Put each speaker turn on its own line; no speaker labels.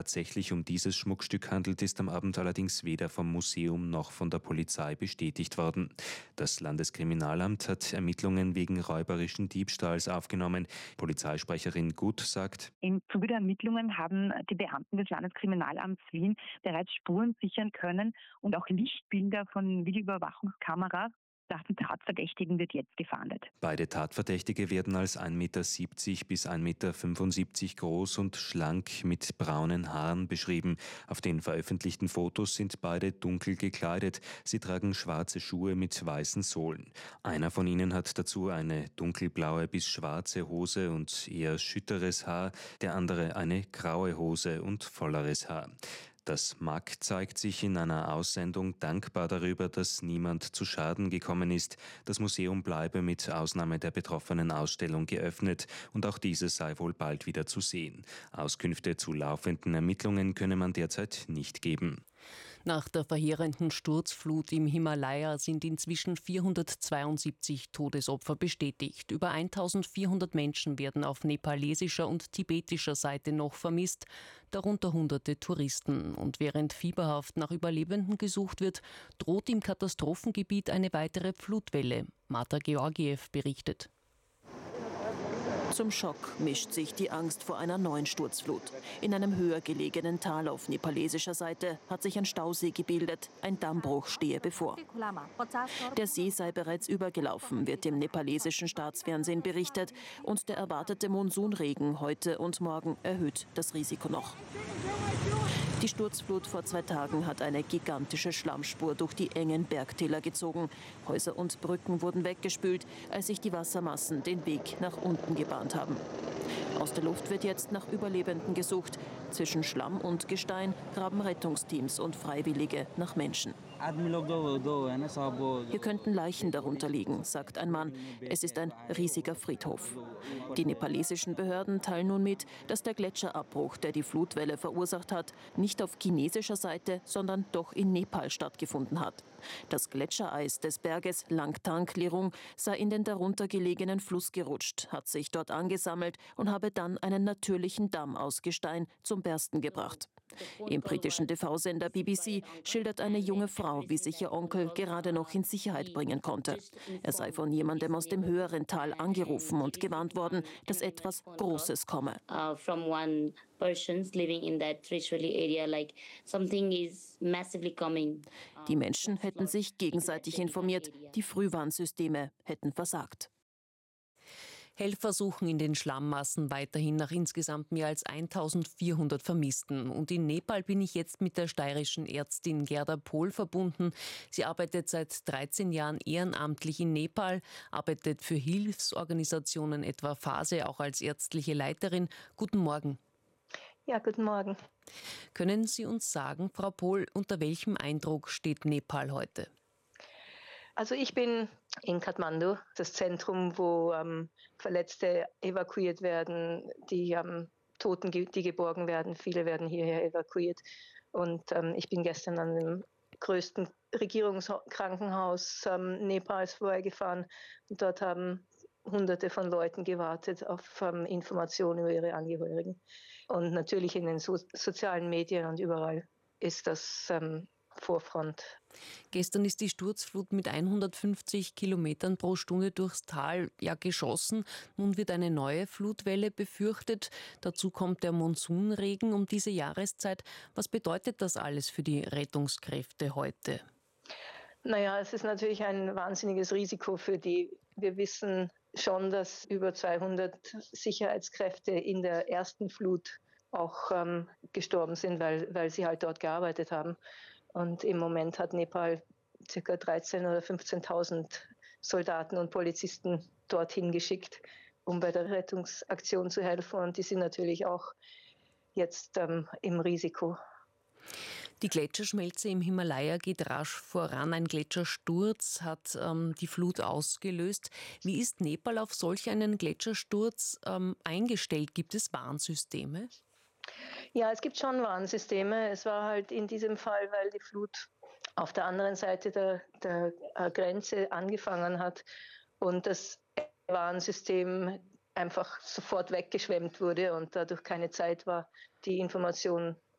Tatsächlich um dieses Schmuckstück handelt, ist am Abend allerdings weder vom Museum noch von der Polizei bestätigt worden. Das Landeskriminalamt hat Ermittlungen wegen räuberischen Diebstahls aufgenommen. Polizeisprecherin Gut sagt:
Im Zuge der Ermittlungen haben die Beamten des Landeskriminalamts Wien bereits Spuren sichern können und auch Lichtbilder von Videoüberwachungskameras. Nach dem Tatverdächtigen wird jetzt gefahndet.
Beide Tatverdächtige werden als 1,70 Meter bis 1,75 Meter groß und schlank mit braunen Haaren beschrieben. Auf den veröffentlichten Fotos sind beide dunkel gekleidet. Sie tragen schwarze Schuhe mit weißen Sohlen. Einer von ihnen hat dazu eine dunkelblaue bis schwarze Hose und eher schütteres Haar, der andere eine graue Hose und volleres Haar. Das MAK zeigt sich in einer Aussendung dankbar darüber, dass niemand zu Schaden gekommen ist. Das Museum bleibe mit Ausnahme der betroffenen Ausstellung geöffnet und auch diese sei wohl bald wieder zu sehen. Auskünfte zu laufenden Ermittlungen könne man derzeit nicht geben.
Nach der verheerenden Sturzflut im Himalaya sind inzwischen 472 Todesopfer bestätigt. Über 1400 Menschen werden auf nepalesischer und tibetischer Seite noch vermisst, darunter hunderte Touristen. Und während fieberhaft nach Überlebenden gesucht wird, droht im Katastrophengebiet eine weitere Flutwelle. Marta Georgiev berichtet.
Zum Schock mischt sich die Angst vor einer neuen Sturzflut. In einem höher gelegenen Tal auf nepalesischer Seite hat sich ein Stausee gebildet. Ein Dammbruch stehe bevor. Der See sei bereits übergelaufen, wird im nepalesischen Staatsfernsehen berichtet. Und der erwartete Monsunregen heute und morgen erhöht das Risiko noch. Die Sturzflut vor 2 Tagen hat eine gigantische Schlammspur durch die engen Bergtäler gezogen. Häuser und Brücken wurden weggespült, als sich die Wassermassen den Weg nach unten gebahnt haben. Aus der Luft wird jetzt nach Überlebenden gesucht. Zwischen Schlamm und Gestein graben Rettungsteams und Freiwillige nach Menschen. Hier könnten Leichen darunter liegen, sagt ein Mann. Es ist ein riesiger Friedhof. Die nepalesischen Behörden teilen nun mit, dass der Gletscherabbruch, der die Flutwelle verursacht hat, nicht auf chinesischer Seite, sondern doch in Nepal stattgefunden hat. Das Gletschereis des Berges Langtang-Lirung sei in den darunter gelegenen Fluss gerutscht, hat sich dort angesammelt und habe dann einen natürlichen Damm aus Gestein zum Bersten gebracht. Im britischen TV-Sender BBC schildert eine junge Frau, wie sich ihr Onkel gerade noch in Sicherheit bringen konnte. Er sei von jemandem aus dem höheren Tal angerufen und gewarnt worden, dass etwas Großes komme. Die Menschen hätten sich gegenseitig informiert, die Frühwarnsysteme hätten versagt.
Helfer suchen in den Schlammmassen weiterhin nach insgesamt mehr als 1400 Vermissten. Und in Nepal bin ich jetzt mit der steirischen Ärztin Gerda Pohl verbunden. Sie arbeitet seit 13 Jahren ehrenamtlich in Nepal, arbeitet für Hilfsorganisationen etwa Phase auch als ärztliche Leiterin. Guten Morgen.
Ja, guten Morgen.
Können Sie uns sagen, Frau Pohl, unter welchem Eindruck steht Nepal heute?
Also ich bin in Kathmandu, das Zentrum, wo Verletzte evakuiert werden, die Toten, die geborgen werden. Viele werden hierher evakuiert. Und ich bin gestern an dem größten Regierungskrankenhaus Nepals vorbeigefahren. Und dort haben Hunderte von Leuten gewartet auf Informationen über ihre Angehörigen. Und natürlich in den sozialen Medien und überall ist das Vorfront.
Gestern ist die Sturzflut mit 150 Kilometern pro Stunde durchs Tal geschossen. Nun wird eine neue Flutwelle befürchtet. Dazu kommt der Monsunregen um diese Jahreszeit. Was bedeutet das alles für die Rettungskräfte heute?
Naja, es ist natürlich ein wahnsinniges Risiko für die. Wir wissen schon, dass über 200 Sicherheitskräfte in der ersten Flut auch gestorben sind, weil sie halt dort gearbeitet haben. Und im Moment hat Nepal ca. 13.000 oder 15.000 Soldaten und Polizisten dorthin geschickt, um bei der Rettungsaktion zu helfen. Und die sind natürlich auch jetzt im Risiko.
Die Gletscherschmelze im Himalaya geht rasch voran. Ein Gletschersturz hat die Flut ausgelöst. Wie ist Nepal auf solch einen Gletschersturz eingestellt? Gibt es Warnsysteme?
Ja, es gibt schon Warnsysteme. Es war halt in diesem Fall, weil die Flut auf der anderen Seite der Grenze angefangen hat und das Warnsystem einfach sofort weggeschwemmt wurde und dadurch keine Zeit war, die Information